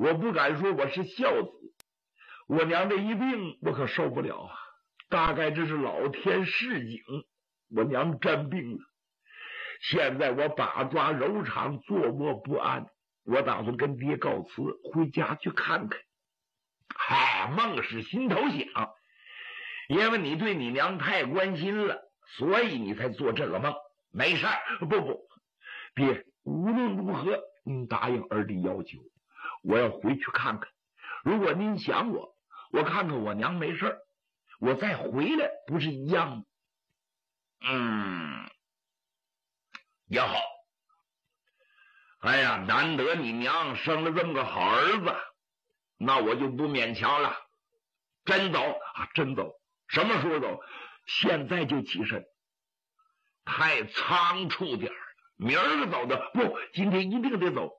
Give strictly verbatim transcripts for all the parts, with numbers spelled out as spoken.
我不敢说我是孝子，我娘这一病我可受不了啊！大概这是老天示警，我娘真病了。现在我把抓柔肠，坐卧不安，我打算跟爹告辞，回家去看看。嗨，梦是心头想，因为你对你娘太关心了，所以你才做这个梦。没事儿，不不，爹，无论如何您答应儿的要求，我要回去看看。如果您想我，我看看我娘没事儿，我再回来不是一样吗？嗯，也好。哎呀，难得你娘生了这么个好儿子，那我就不勉强了。真走啊，真走。什么时候走？现在就起身。太仓促点儿了，明儿个走的不，今天一定得走。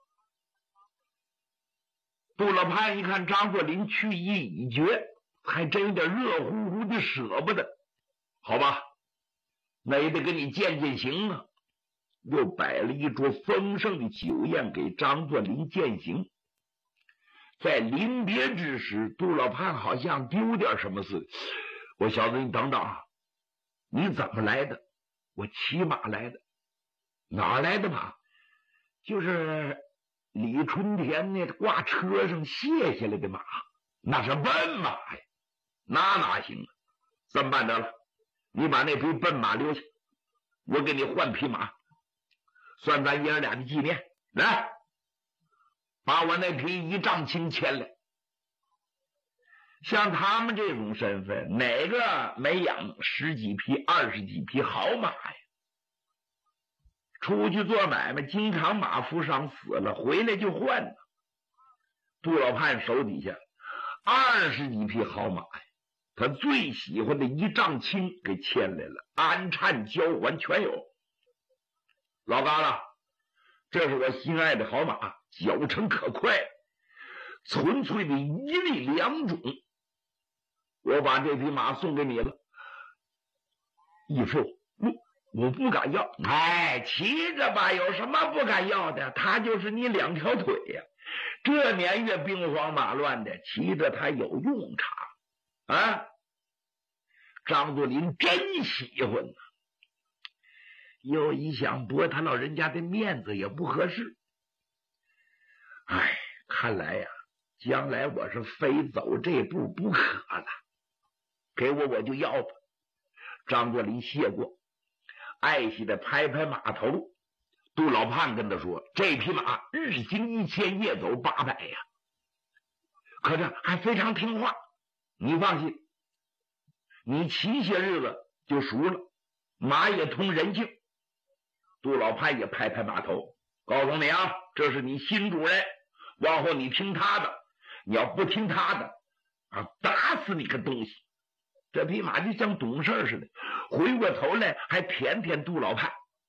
杜老潘一看张作霖去意已决，还真有点热乎乎的舍不得。好吧，那也得给你践践行啊。又摆了一桌丰盛的酒宴给张作霖践行。在临别之时，杜老潘好像丢点什么似的。我小子，你等等，你怎么来的？我骑马来的。哪儿来的马？就是李春田那挂车上卸下来的马，那是笨马呀，那哪行啊？这么办得了，你把那匹笨马留下，我给你换匹马，算咱爷儿俩的纪念。来，把我那匹一丈青牵来。像他们这种身份，哪个没养十几匹、二十几匹好马呀？出去做买卖，经常马夫伤死了，回来就换呢。杜老潘手底下二十几匹好马呀，他最喜欢的一丈青给牵来了，鞍颤交环全有。老疙瘩，这是我心爱的好马，脚程可快，纯粹的一力两种。我把这匹马送给你了。义父，我不敢要。哎，骑着吧，有什么不敢要的？他就是你两条腿呀、啊。这年月兵荒马乱的，骑着他有用场啊！张作霖真喜欢呢，又一想驳他老人家的面子也不合适。哎，看来呀、啊，将来我是非走这步不可了。给我我就要吧。张作霖谢过，爱惜的拍拍马头。杜老潘跟他说，这匹马日行一千，夜走八百呀，可是还非常听话，你放心，你骑些日子就熟了，马也通人性。杜老潘也拍拍马头，告诉你啊，这是你新主人，往后你听他的，你要不听他的啊，打死你个东西。这匹马就像懂事似的，回过头来还舔舔杜老潘。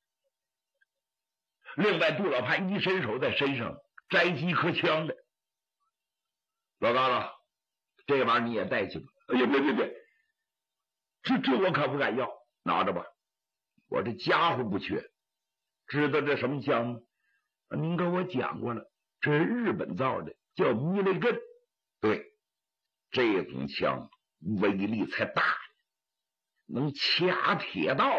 另外，杜老潘一伸手在身上摘起一颗枪来。老疙瘩，这玩意儿你也带去吧。哎呀，别别别，这这我可不敢要，拿着吧，我这家伙不缺。知道这什么枪吗？您跟我讲过了，这是日本造的，叫密雷根。对，这种枪威力才大，能掐铁道。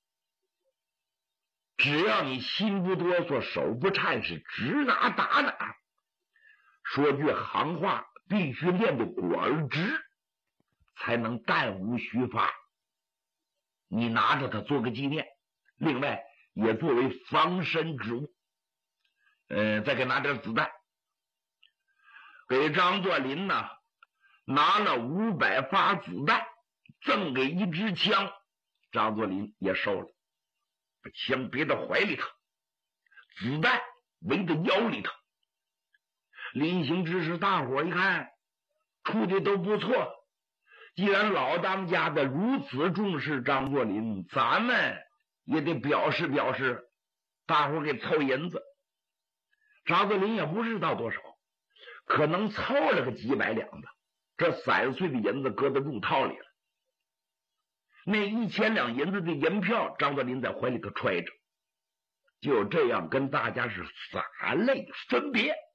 只要你心不哆嗦，手不颤，是直拿打哪。说句行话，必须练得果而直，才能弹无虚发。你拿着它做个纪念，另外也作为防身之物。呃，再给拿点子弹。给张作霖呢拿了五百发子弹，赠给一支枪。张作霖也收了，把枪别到怀里头，子弹围在腰里头。临行之时，大伙一看处的都不错，既然老当家的如此重视张作霖，咱们也得表示表示，大伙给凑银子。张作霖也不知道多少，可能凑了个几百两吧。这散碎的银子搁到入套里了。那一千两银子的银票，张作霖在怀里头揣着。就这样跟大家是洒泪分别。